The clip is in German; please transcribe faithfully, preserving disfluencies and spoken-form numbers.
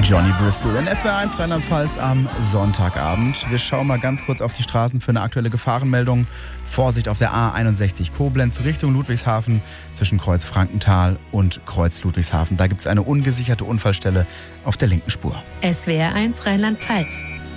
Johnny Bristol in S W R eins Rheinland-Pfalz am Sonntagabend. Wir schauen mal ganz kurz auf die Straßen für eine aktuelle Gefahrenmeldung. Vorsicht auf der A einundsechzig Koblenz Richtung Ludwigshafen zwischen Kreuz Frankenthal und Kreuz Ludwigshafen. Da gibt es eine ungesicherte Unfallstelle auf der linken Spur. S W R eins Rheinland-Pfalz.